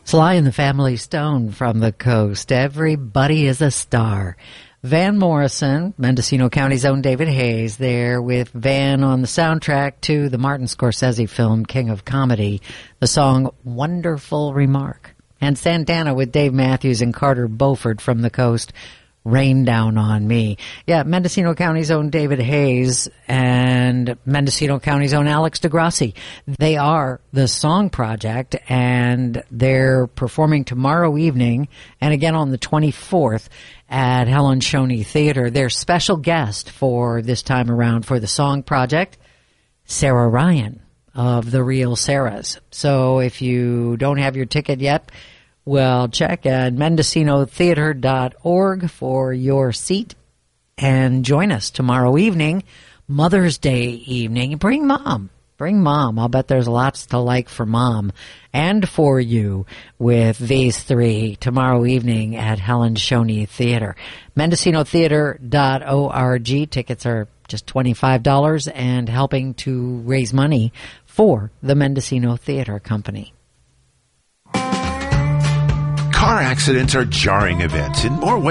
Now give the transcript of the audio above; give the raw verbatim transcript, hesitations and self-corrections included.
Sly and the Family Stone from the coast. Everybody is a star. Van Morrison, Mendocino County's own David Hayes, there with Van on the soundtrack to the Martin Scorsese film King of Comedy, the song Wonderful Remark. And Santana with Dave Matthews and Carter Beauford from the coast, Rain Down on Me. Yeah, Mendocino County's own David Hayes and Mendocino County's own Alex DeGrassi. They are the Song Project, and they're performing tomorrow evening and again on the twenty-fourth at Helen Shoney Theater. Their special guest for this time around for the Song Project, Sarah Ryan of The Real Sarahs. So if you don't have your ticket yet, well, check at mendocino theater dot org for your seat and join us tomorrow evening, Mother's Day evening. Bring mom. Bring mom. I'll bet there's lots to like for mom and for you with these three tomorrow evening at Helen Shoney Theater. mendocino theater dot org. Tickets are just twenty-five dollars and helping to raise money for the Mendocino Theater Company. Car accidents are jarring events in more ways